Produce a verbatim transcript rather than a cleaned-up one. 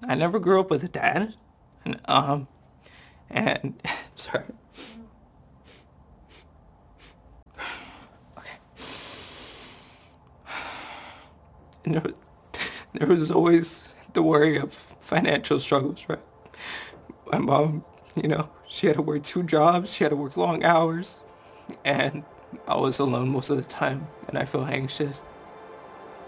I never grew up with a dad. And, um, and, sorry. Okay. And there, there was always the worry of financial struggles, right? My mom, you know, she had to work two jobs, she had to work long hours, and I was alone most of the time, and I felt anxious.